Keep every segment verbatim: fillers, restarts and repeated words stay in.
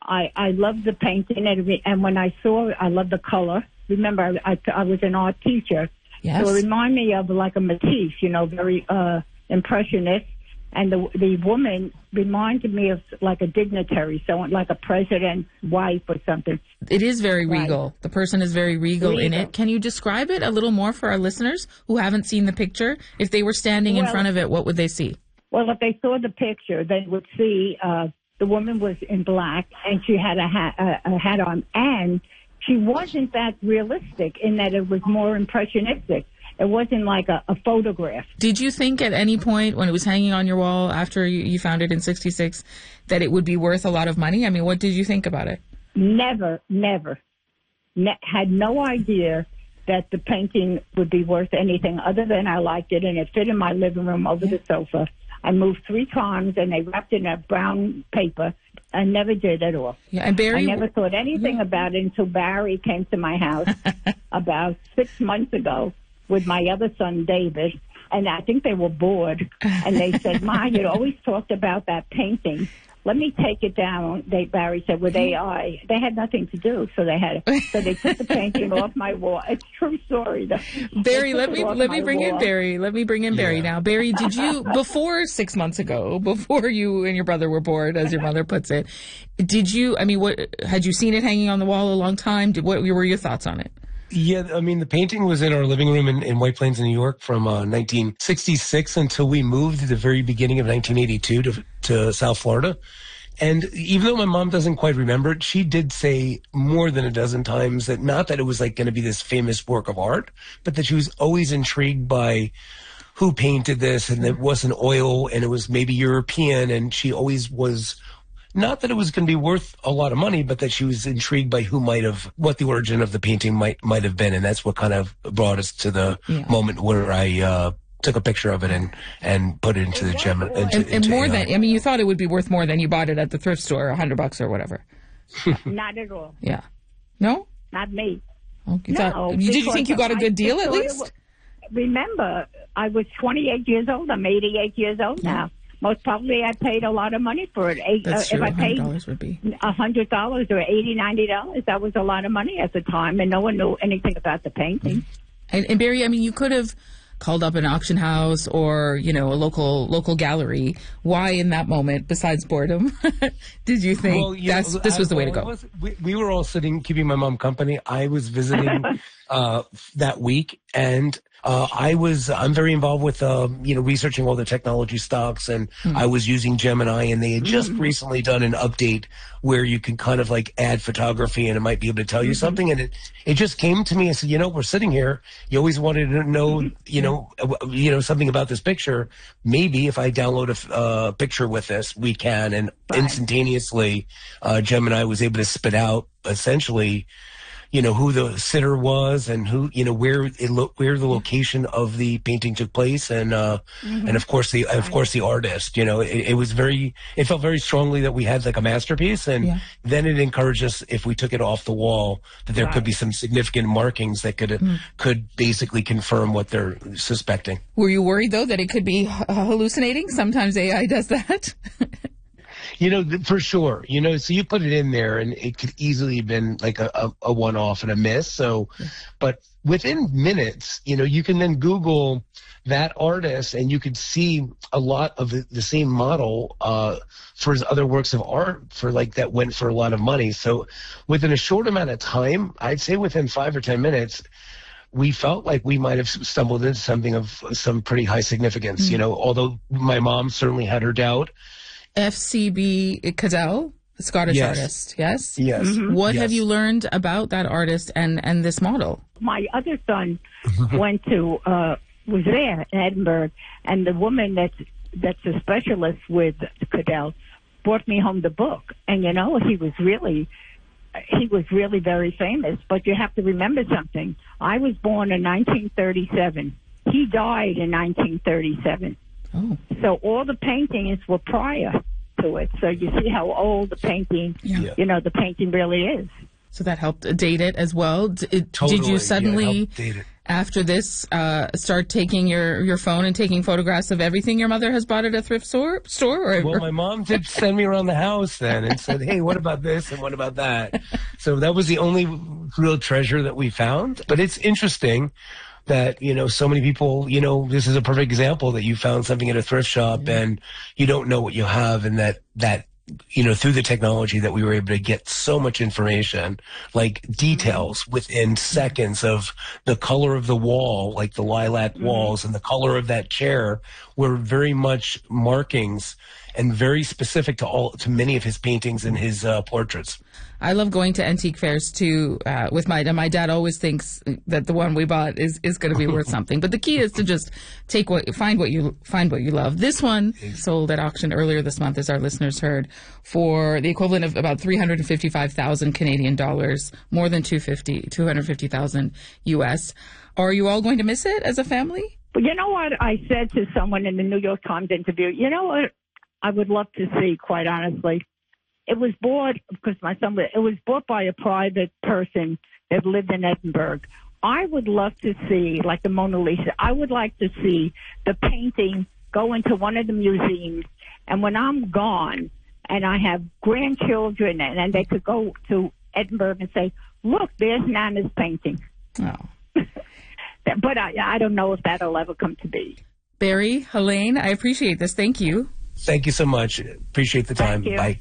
I, I loved the painting, and, and when I saw it, I loved the color. Remember, I, I, I was an art teacher. Yes. So it reminded me of like a Matisse, you know, very uh, impressionist. And the the woman reminded me of like a dignitary, so like a president's wife or something. It is very Right. regal. The person is very regal, Regal. in it. Can you describe it a little more for our listeners who haven't seen the picture? If they were standing in Well- front of it, what would they see? Well, if they saw the picture, they would see uh, the woman was in black, and she had a hat, a, a hat on, and she wasn't that realistic in that it was more impressionistic. It wasn't like a, a photograph. Did you think at any point when it was hanging on your wall after you, you found it in sixty-six that it would be worth a lot of money? I mean, what did you think about it? Never, never, ne- had no idea that the painting would be worth anything other than I liked it, and it fit in my living room over the sofa. I moved three times, and they wrapped it in a brown paper. I never did at all. Yeah, and Barry, I never thought anything yeah. about it until Barry came to my house about six months ago with my other son, David, and I think they were bored, and they said, Ma, you'd always talked about that painting. Let me take it down. They, Barry said, with A I. They had nothing to do, so they had so they took the painting off my wall. It's a true story, though. Barry, They let took me it off let my me bring in wall. Barry. Let me bring in Barry Yeah. now. Barry, did you before six months ago, before you and your brother were bored, as your mother puts it, did you? I mean, what had you seen it hanging on the wall a long time? Did, what were your thoughts on it? Yeah, I mean, the painting was in our living room in, in White Plains, New York from uh, nineteen sixty-six until we moved at the very beginning of nineteen eighty-two to, to South Florida. And even though my mom doesn't quite remember it, she did say more than a dozen times that not that it was like going to be this famous work of art, but that she was always intrigued by who painted this, and that it wasn't oil and it was maybe European. And she always was, not that it was going to be worth a lot of money, but that she was intrigued by who might have, what the origin of the painting might might have been. And that's what kind of brought us to the Yeah. moment where I uh, took a picture of it and, and put it into the gem. Into, And, and into more A I. than I mean, you thought it would be worth more than you bought it at the thrift store, a hundred bucks or whatever. Not at all. Yeah. No. Not me. Oh, you No, thought, did you because think you got a I good deal just at thought it least? wa- Remember, I was twenty-eight years old. I'm eighty-eight years old now. Most probably I paid a lot of money for it. Eight, That's uh, true. If I paid hundred dollars would be. a hundred dollars or eighty, ninety dollars, that was a lot of money at the time, and no one knew anything about the painting. And, and Barry, I mean, you could have called up an auction house or, you know, a local local gallery. Why in that moment, besides boredom, did you think Well, you that's, know, this was I- the way to well, go? it was- we, we were all sitting, keeping my mom company. I was visiting uh, that week, and uh, I was, I'm very involved with, uh, you know, researching all the technology stocks, and I was using Gemini, and they had just recently done an update where you can kind of like add photography, and it might be able to tell you something. And it, it just came to me. I said, you know, we're sitting here. You always wanted to know, you know, uh, you know, something about this picture. Maybe if I download a f- uh, picture with this, we can. And Right. instantaneously, uh, Gemini was able to spit out essentially, you know, who the sitter was and who, you know, where it lo- where the location of the painting took place, and uh, and of course the of course the artist. You know, it, it was very, it felt very strongly that we had like a masterpiece, and Yeah. then it encouraged us, if we took it off the wall, that there could Right. be some significant markings that could could basically confirm what they're suspecting. Were you worried though that it could be h- hallucinating? Sometimes A I does that. You know, th- for sure. You know, so you put it in there, and it could easily have been like a, a, a one-off and a miss. So, but within minutes, you know, you can then Google that artist, and you could see a lot of the, the same model uh, for his other works of art for like that went for a lot of money. So, within a short amount of time, I'd say within five or ten minutes, we felt like we might have stumbled into something of some pretty high significance. You know, although my mom certainly had her doubt. F C B Cadell, Scottish Yes. artist. Yes. Yes. What have Yes. you learned about that artist and, and this model? My other son went to uh was there in Edinburgh, and the woman that's that's a specialist with Cadell brought me home the book, and you know he was really he was really very famous. But you have to remember something. I was born in nineteen thirty-seven. He died in nineteen thirty-seven. Oh, So all the paintings were prior to it. So you see how old the painting, yeah. Yeah. you know, the painting really is. So that helped date it as well. D- it, Totally. Did you Yeah, suddenly, it helped date it. after this, uh, start taking your, your phone and taking photographs of everything your mother has bought at a thrift store? store or, Well, my mom did send me around the house then and said, hey, what about this and what about that? So that was the only real treasure that we found. But it's interesting that, you know, so many people, you know, this is a perfect example that you found something at a thrift shop mm-hmm. and you don't know what you have, and that, that, you know, through the technology that we were able to get so much information, like details within seconds of the color of the wall, like the lilac mm-hmm. walls, and the color of that chair were very much markings and very specific to all, to many of his paintings and his uh, portraits. I love going to antique fairs too uh, with my dad. My dad always thinks that the one we bought is, is going to be worth something. But the key is to just take what find what you find what you love. This one sold at auction earlier this month, as our listeners heard, for the equivalent of about three hundred fifty-five thousand Canadian dollars, more than two hundred fifty thousand U S. Are you all going to miss it as a family? But you know what I said to someone in the New York Times interview? You know what I would love to see, quite honestly? It was bought because my son, it was bought by a private person that lived in Edinburgh. I would love to see, like the Mona Lisa, I would like to see the painting go into one of the museums. And when I'm gone and I have grandchildren and, and they could go to Edinburgh and say, look, there's Nana's painting. Oh. But I, I don't know if that'll ever come to be. Barry, Helene, I appreciate this. Thank you. Thank you so much. Appreciate the time. Bye.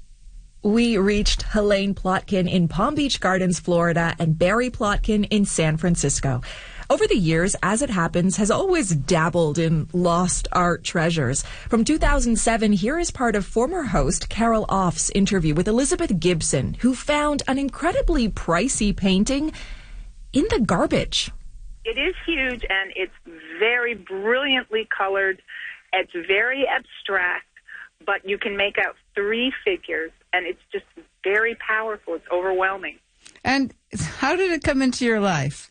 We reached Helene Plotkin in Palm Beach Gardens, Florida, and Barry Plotkin in San Francisco. Over the years, as it happens, has always dabbled in lost art treasures. From two thousand seven, here is part of former host Carol Off's interview with Elizabeth Gibson, who found an incredibly pricey painting in the garbage. It is huge, and it's very brilliantly colored. It's very abstract, but you can make out three figures, and it's just very powerful. It's overwhelming. And how did it come into your life?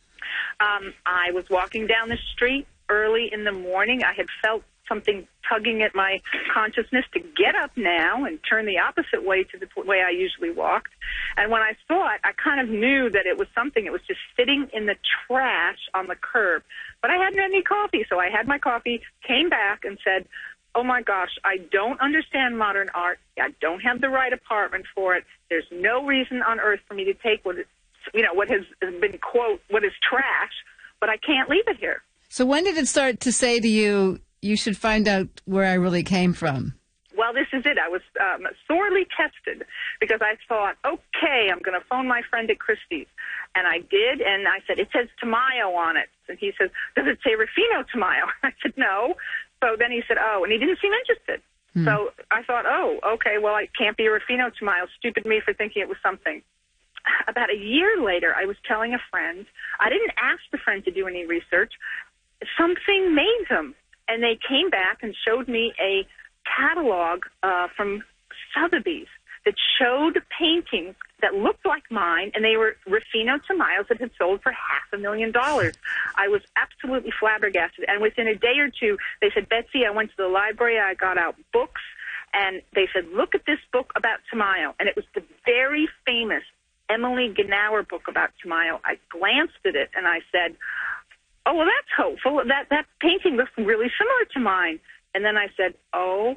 Um, I was walking down the street early in the morning. I had felt something tugging at my consciousness to get up now and turn the opposite way to the way I usually walked. And when I saw it, I kind of knew that it was something. It was just sitting in the trash on the curb. But I hadn't had any coffee, so I had my coffee, came back and said, oh, my gosh, I don't understand modern art. I don't have the right apartment for it. There's no reason on earth for me to take what is, you know, what has been, quote, what is trash, but I can't leave it here. So when did it start to say to you, you should find out where I really came from? Well, this is it. I was um, sorely tested because I thought, okay, I'm going to phone my friend at Christie's. And I did, and I said, it says Tamayo on it. And he says, does it say Rufino Tamayo? I said, no. So then he said, oh, and he didn't seem interested. Hmm. So I thought, oh, okay, well, it can't be a Rufino Tamayo. Stupid me for thinking it was something. About a year later, I was telling a friend, I didn't ask the friend to do any research. Something made them. And they came back and showed me a catalog uh, from Sotheby's that showed paintings that looked like mine, and they were Rufino Tamayos that had sold for half a million dollars. I was absolutely flabbergasted. And within a day or two, they said, Betsy, I went to the library, I got out books, and they said, look at this book about Tamayo. And it was the very famous Emily Gnauer book about Tamayo. I glanced at it, and I said, oh, well, that's hopeful. That, that painting looks really similar to mine. And then I said, oh,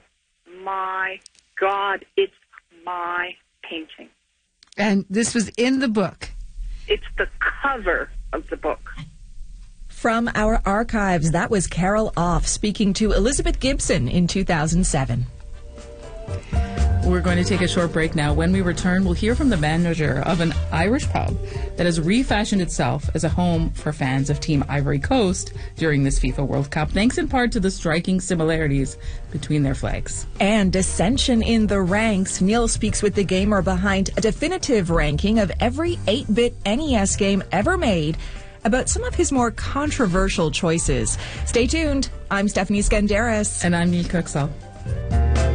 my God, it's my painting. And this was in the book? It's the cover of the book. From our archives, that was Carol Off speaking to Elizabeth Gibson in two thousand seven. We're going to take a short break now. When we return, we'll hear from the manager of an Irish pub that has refashioned itself as a home for fans of Team Ivory Coast during this FIFA World Cup, thanks in part to the striking similarities between their flags. And dissension in the ranks. Neil speaks with the gamer behind a definitive ranking of every eight-bit N E S game ever made about some of his more controversial choices. Stay tuned. I'm Stephanie Skandaris. And I'm Neil Kuxell.